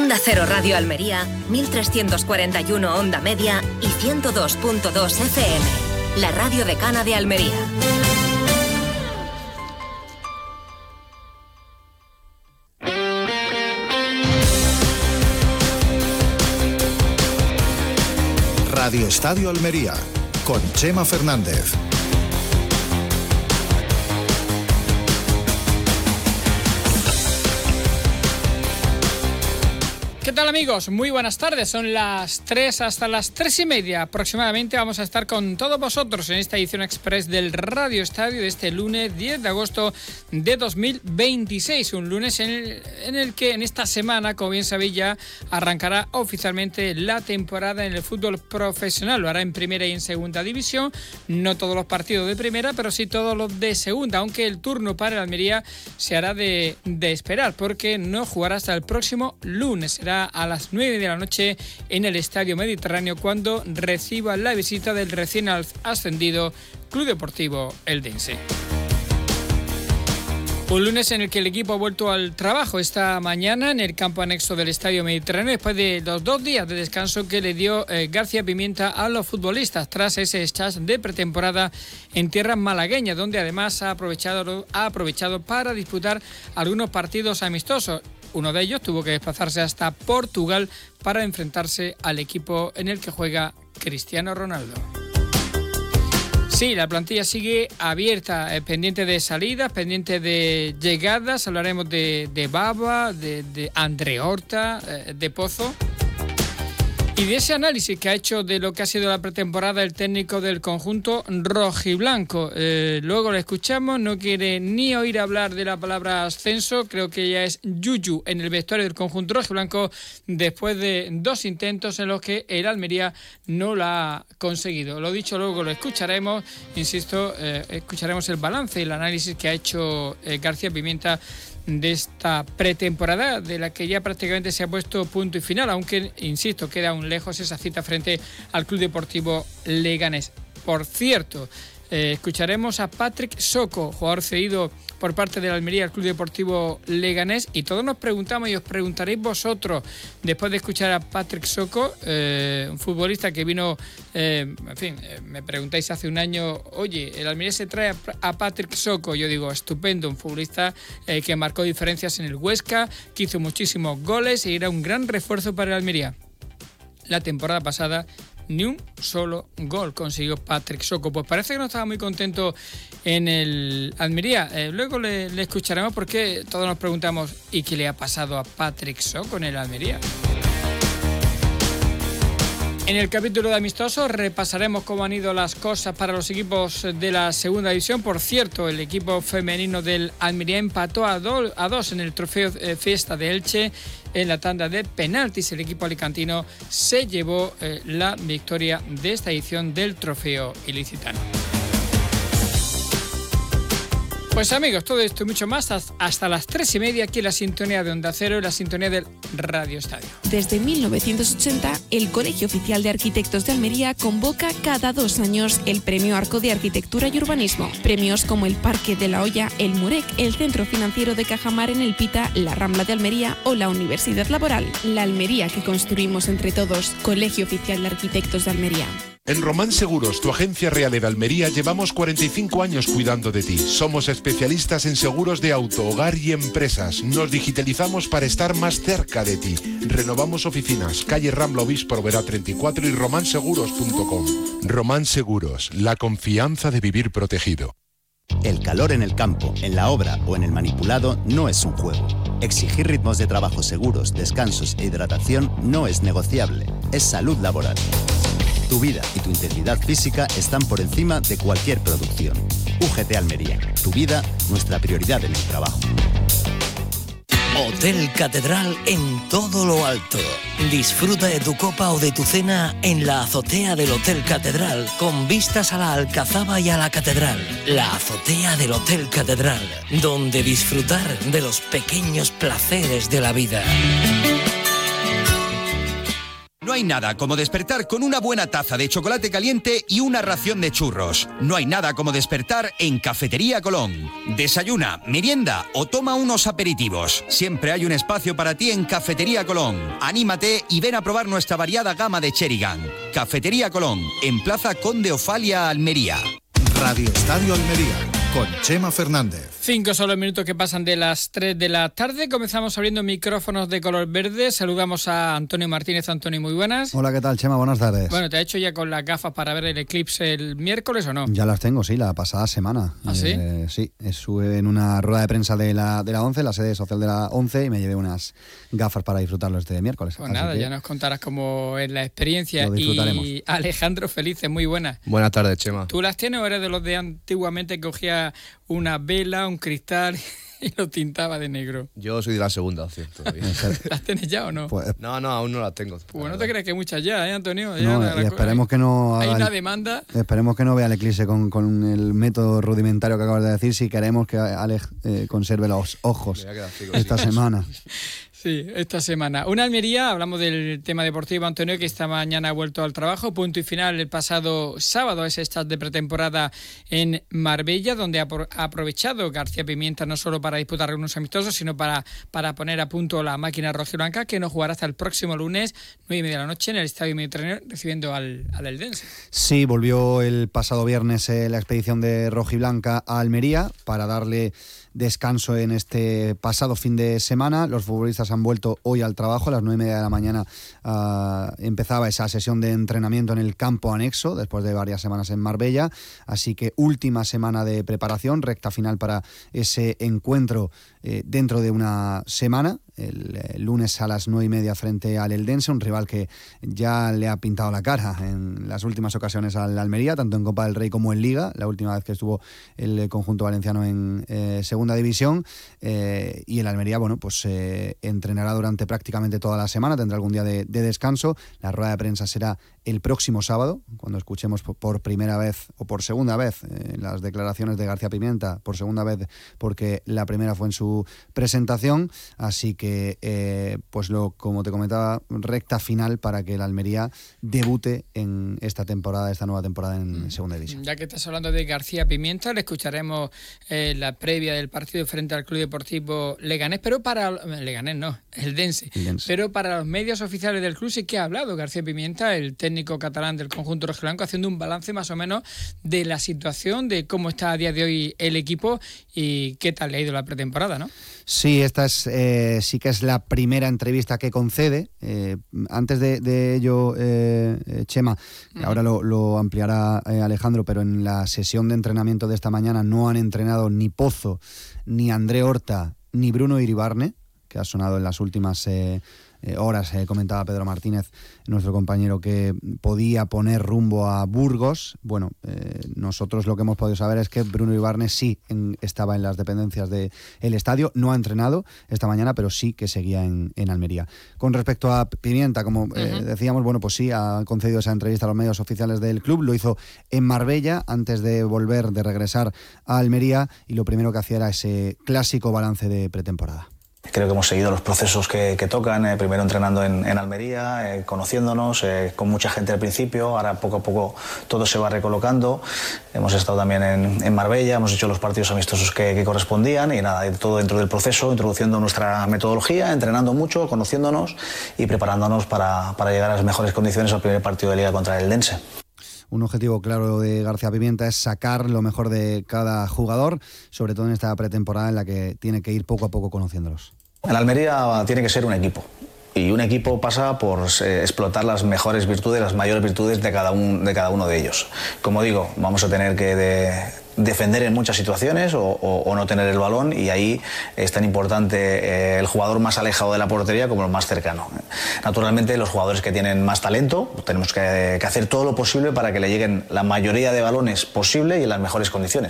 Onda Cero Radio Almería, 1341 Onda Media y 102.2 FM. La radio decana de Almería. Radio Estadio Almería, con Chema Fernández. ¿Qué tal, amigos? Muy buenas tardes, son las 3 hasta las 3:30 aproximadamente. Vamos a estar con todos vosotros en esta edición express del Radio Estadio de este lunes 10 de agosto de 2026. Un lunes en el que en esta semana, como bien sabéis, ya arrancará oficialmente la temporada en el fútbol profesional. Lo hará en primera y en segunda división, no todos los partidos de primera, pero sí todos los de segunda, aunque el turno para el Almería se hará de esperar, porque no jugará hasta el próximo lunes. Será a las 9 de la noche en el Estadio Mediterráneo cuando reciba la visita del recién ascendido Club Deportivo Eldense. Un lunes en el que el equipo ha vuelto al trabajo esta mañana en el campo anexo del Estadio Mediterráneo después de los 2 días de descanso que le dio García Pimienta a los futbolistas tras ese stage de pretemporada en tierras malagueñas, donde además ha aprovechado para disputar algunos partidos amistosos. Uno de ellos tuvo que desplazarse hasta Portugal para enfrentarse al equipo en el que juega Cristiano Ronaldo. Sí, la plantilla sigue abierta, pendiente de salidas, pendiente de llegadas. Hablaremos de Baba, de André Horta, de Pozo. Y de ese análisis que ha hecho de lo que ha sido la pretemporada el técnico del conjunto rojiblanco. Luego lo escuchamos, no quiere ni oír hablar de la palabra ascenso, creo que ya es yuyu en el vestuario del conjunto rojiblanco después de 2 intentos en los que el Almería no lo ha conseguido. Lo dicho, luego lo escucharemos, insisto, escucharemos el balance y el análisis que ha hecho García Pimienta de esta pretemporada, de la que ya prácticamente se ha puesto punto y final, aunque, insisto, queda aún lejos esa cita frente al Club Deportivo Leganés. Por cierto, escucharemos a Patrick Soko, jugador cedido por parte de la Almería al Club Deportivo Leganés, y todos nos preguntamos y os preguntaréis vosotros, después de escuchar a Patrick Soko, un futbolista que vino, me preguntáis hace un año, oye, el Almería se trae a Patrick Soko. Yo digo, estupendo, un futbolista que marcó diferencias en el Huesca, que hizo muchísimos goles y era un gran refuerzo para el Almería. La temporada pasada ni un solo gol consiguió Patrick Soko. Pues parece que no estaba muy contento en el Almería. Luego le escucharemos porque todos nos preguntamos, ¿y qué le ha pasado a Patrick Soko en el Almería? En el capítulo de amistosos repasaremos cómo han ido las cosas para los equipos de la segunda división. Por cierto, el equipo femenino del Almería empató a 2 en el trofeo Fiesta de Elche en la tanda de penaltis. El equipo alicantino se llevó la victoria de esta edición del trofeo ilicitano. Pues amigos, todo esto y mucho más hasta las 3:30 aquí en la sintonía de Onda Cero y la sintonía del Radio Estadio. Desde 1980, el Colegio Oficial de Arquitectos de Almería convoca cada 2 años el Premio Arco de Arquitectura y Urbanismo. Premios como el Parque de la Hoya, el Murec, el Centro Financiero de Cajamar en El Pita, la Rambla de Almería o la Universidad Laboral. La Almería que construimos entre todos. Colegio Oficial de Arquitectos de Almería. En Román Seguros, tu agencia real en Almería, llevamos 45 años cuidando de ti. Somos especialistas en seguros de auto, hogar y empresas. Nos digitalizamos para estar más cerca de ti. Renovamos oficinas, calle Rambla Obispo Oberá 34 y romanseguros.com. Román Seguros, la confianza de vivir protegido. El calor en el campo, en la obra o en el manipulado no es un juego. Exigir ritmos de trabajo seguros, descansos e hidratación no es negociable. Es salud laboral. Tu vida y tu integridad física están por encima de cualquier producción. UGT Almería. Tu vida, nuestra prioridad en el trabajo. Hotel Catedral en todo lo alto. Disfruta de tu copa o de tu cena en la azotea del Hotel Catedral, con vistas a la Alcazaba y a la Catedral. La azotea del Hotel Catedral, donde disfrutar de los pequeños placeres de la vida. No hay nada como despertar con una buena taza de chocolate caliente y una ración de churros. No hay nada como despertar en Cafetería Colón. Desayuna, merienda o toma unos aperitivos. Siempre hay un espacio para ti en Cafetería Colón. Anímate y ven a probar nuestra variada gama de Cherigan. Cafetería Colón, en Plaza Conde Ofalia, Almería. Radio Estadio Almería, con Chema Fernández. 5 son los minutos que pasan de las 3 de la tarde. Comenzamos abriendo micrófonos de color verde. Saludamos a Antonio Martínez. Antonio, muy buenas. Hola, ¿qué tal, Chema? Buenas tardes. Bueno, ¿te ha hecho ya con las gafas para ver el eclipse el miércoles o no? Ya las tengo, sí, la pasada semana. ¿Ah, sí? Sí, estuve en una rueda de prensa de la ONCE, la sede social de la ONCE, y me llevé unas gafas para disfrutarlo este miércoles. Pues nada, ya nos contarás cómo es la experiencia. Lo disfrutaremos. Y Alejandro Felices, muy buenas. Buenas tardes, Chema. ¿Tú las tienes o eres de los de antiguamente que cogía una vela, un cristal y lo tintaba de negro? Yo soy de la segunda opción todavía. ¿Las tienes ya o no? Pues, No, aún no las tengo. Pues no te crees que muchas ya, Antonio? Ya no, y esperemos que no hay haga una demanda. Esperemos que no vea el eclipse con el método rudimentario que acabas de decir, si queremos que Alex conserve los ojos esta semana. Sí, esta semana. Una Almería, hablamos del tema deportivo, Antonio, que esta mañana ha vuelto al trabajo. Punto y final el pasado sábado, ese start de pretemporada en Marbella, donde ha aprovechado García Pimienta no solo para disputar unos amistosos, sino para poner a punto la máquina rojiblanca, que no jugará hasta el próximo lunes, 9:30 de la noche, en el Estadio Mediterráneo, recibiendo al Eldense. Sí, volvió el pasado viernes la expedición de rojiblanca a Almería para darle descanso en este pasado fin de semana. Los futbolistas han vuelto hoy al trabajo. A las 9:30 de la mañana empezaba esa sesión de entrenamiento en el campo anexo, después de varias semanas en Marbella. Así que última semana de preparación, recta final para ese encuentro dentro de una semana. El lunes a las 9:30 frente al Eldense, un rival que ya le ha pintado la cara en las últimas ocasiones al Almería, tanto en Copa del Rey como en Liga, la última vez que estuvo el conjunto valenciano en Segunda División, y el Almería, bueno, pues entrenará durante prácticamente toda la semana, tendrá algún día de descanso. La rueda de prensa será el próximo sábado, cuando escuchemos por primera vez o por segunda vez las declaraciones de García Pimienta, por segunda vez porque la primera fue en su presentación, así que pues como te comentaba, recta final para que el Almería debute en esta nueva temporada en Segunda División. Ya que estás hablando de García Pimienta, le escucharemos la previa del partido frente al Club Deportivo Leganés, pero Eldense. Pero para los medios oficiales del club sí que ha hablado García Pimienta, el técnico catalán del conjunto rojiblanco, haciendo un balance más o menos de la situación, de cómo está a día de hoy el equipo y qué tal le ha ido la pretemporada, ¿no? Sí, esta es sí que es la primera entrevista que concede. Antes de ello, Chema, ahora lo ampliará Alejandro, pero en la sesión de entrenamiento de esta mañana no han entrenado ni Pozo, ni André Horta, ni Bruno Iribarne, que ha sonado en las últimas horas. Comentaba Pedro Martínez, nuestro compañero, que podía poner rumbo a Burgos. Bueno, nosotros lo que hemos podido saber es que Bruno Iribarne sí estaba en las dependencias del estadio, no ha entrenado esta mañana, pero sí que seguía en Almería. Con respecto a Pimienta, como decíamos, bueno, pues sí, ha concedido esa entrevista a los medios oficiales del club, lo hizo en Marbella antes de regresar a Almería, y lo primero que hacía era ese clásico balance de pretemporada. Creo que hemos seguido los procesos que tocan, primero entrenando en Almería, conociéndonos, con mucha gente al principio, ahora poco a poco todo se va recolocando. Hemos estado también en Marbella, hemos hecho los partidos amistosos que correspondían y nada, todo dentro del proceso, introduciendo nuestra metodología, entrenando mucho, conociéndonos y preparándonos para llegar a las mejores condiciones al primer partido de Liga contra el Eldense. Un objetivo claro de García Pimienta es sacar lo mejor de cada jugador, sobre todo en esta pretemporada en la que tiene que ir poco a poco conociéndolos. El Almería tiene que ser un equipo. Y un equipo pasa por explotar las mejores virtudes, las mayores virtudes de cada uno de ellos. Como digo, vamos a tener que defender en muchas situaciones o no tener el balón, y ahí es tan importante el jugador más alejado de la portería como el más cercano. Naturalmente, los jugadores que tienen más talento tenemos que hacer todo lo posible para que le lleguen la mayoría de balones posible y en las mejores condiciones.